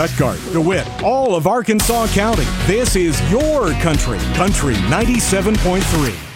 Stuttgart, DeWitt, all of Arkansas County. This is your country. Country 97.3.